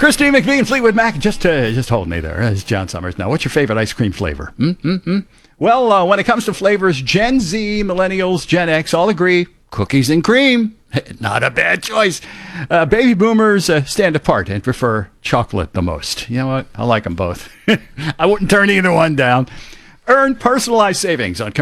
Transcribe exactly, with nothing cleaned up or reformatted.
Christine McVie and Fleetwood Mac, just uh, just hold me there. It's John Summers. Now, what's your favorite ice cream flavor? Mm-hmm. Well, uh, when it comes to flavors, Gen Z, Millennials, Gen X all agree cookies and cream. Not a bad choice. Uh, baby boomers uh, stand apart and prefer chocolate the most. You know what? I like them both. I wouldn't turn either one down. Earn personalized savings on